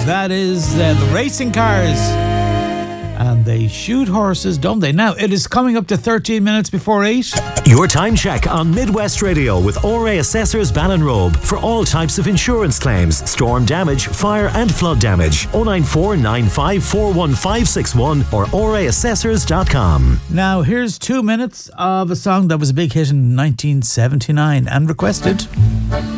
That is the racing cars. And they shoot horses, don't they? Now, it is coming up to 13 minutes before 8. Your time check on Midwest Radio with ORA Assessors Ballinrobe for all types of insurance claims, storm damage, fire and flood damage. 094 9541561 or oraassessors.com. Now, here's 2 minutes of a song that was a big hit in 1979 and requested.